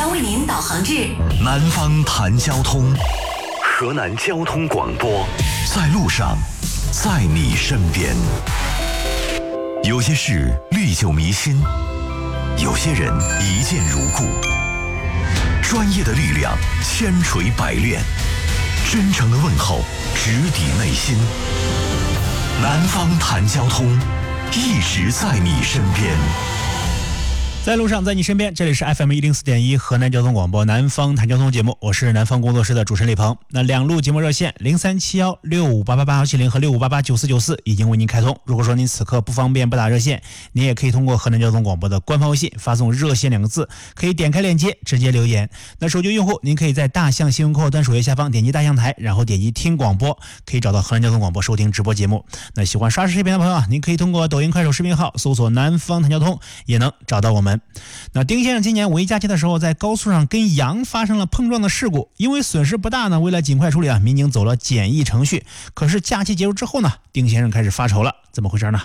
将为您导航至南方谈交通，河南交通广播，在路上，在你身边。有些事历久弥新，有些人一见如故。专业的力量千锤百炼，真诚的问候直抵内心。南方谈交通，一直在你身边。 在路上，在你身边，这里是 FM104.1 河南交通广播南方谈交通节目，我是南方工作室的主持人李鹏。那两路节目热线037165888270和65889494已经为您开通。如果说您此刻不方便拨打热线，您也可以通过河南交通广播的官方微信发送热线2个字，可以点开链接直接留言。那手机用户您可以在大象新闻客户端首页下方点击大象台，然后点击听广播，可以找到河南交通广播收听直播节目。那喜欢刷视频的朋友您可以通过抖音快手视频号搜索南方谈交通，也能找到我们。那丁先生今年五一假期的时候，在高速上跟羊发生了碰撞的事故，因为损失不大呢，为了尽快处理民警走了简易程序。可是假期结束之后呢，丁先生开始发愁了，怎么回事呢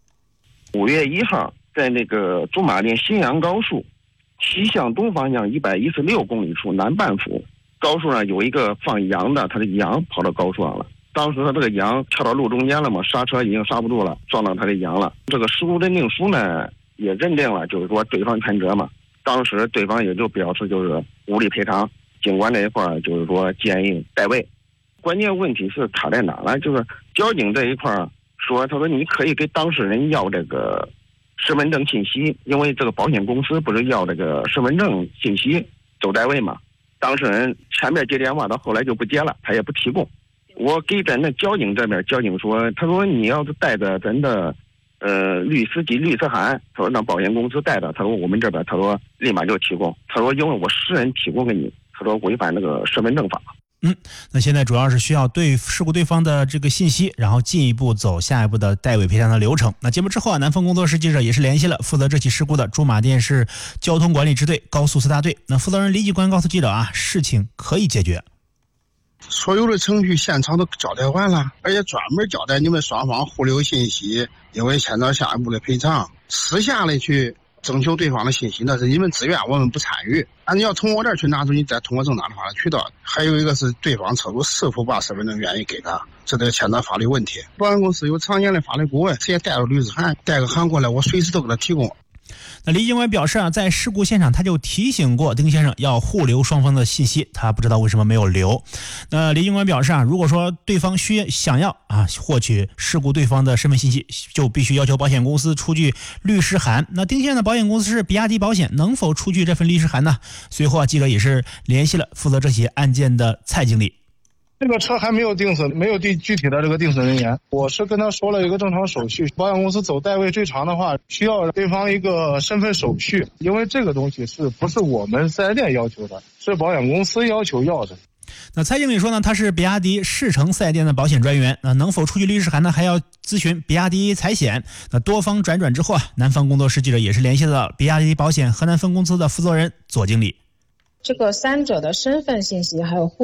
？5月1号，在那个驻马店新阳高速西向东方向116公里处南半幅高速上有一个放羊的，他的羊跑到高速上了。当时他这个羊跳到路中间了嘛，刹车已经刹不住了，撞到他的羊了。这个事故认定书呢也认定了，就是说对方全责嘛。当时对方也就表示就是无力赔偿，警官这一块就是说建议代位。关键问题是卡在哪呢？就是交警这一块说，他说你可以给当事人要这个身份证信息，因为这个保险公司不是要这个身份证信息走代位嘛。当事人前面接电话，到后来就不接了，他也不提供。我给咱的交警这边，交警说，他说你要是带着咱的律师及律师函，他说让保险公司带着，他说我们这边他说立马就提供，他说因为我私人提供给你，他说违反那个身份证法。 那现在主要是需要对事故对方的这个信息，然后进一步走下一步的代位赔偿的流程。那节目之后南方工作室记者也是联系了负责这起事故的驻马店市交通管理支队高速4大队。那负责人李继官告诉记者事情可以解决。 所有的程序现场都交代完了，而且专门交代你们双方互留信息，因为牵扯下一步的赔偿。私下里去征求对方的信息，那是你们自愿，我们不参与。你要从我这儿去拿出，你再通过正当的法律渠道。还有一个是对方车主是否把身份证愿意给他，这得牵扯法律问题。保险公司有常年的法律顾问，直接带着律师函，带个函过来，我随时都给他提供。 那李警官表示在事故现场他就提醒过丁先生要互留双方的信息，他不知道为什么没有留。那李警官表示如果说对方想要获取事故对方的身份信息，就必须要求保险公司出具律师函。那丁先生的保险公司是比亚迪保险，能否出具这份律师函呢？随后记者也是联系了负责这起案件的蔡经理。 这个车还没有定死，没有具体的这个定死人员。我是跟他说了一个正常手续，保险公司走代位最长的话，需要对方一个身份手续，因为这个东西不是我们4S店要求的，是保险公司要求要的。 那蔡经理说呢，他是比亚迪试乘4S店的保险专员，能否出具律师函呢？还要咨询比亚迪财险。那多方辗转之后南方工作室记者也是联系到比亚迪保险河南分公司的负责人左经理。 这个三者的身份信息还有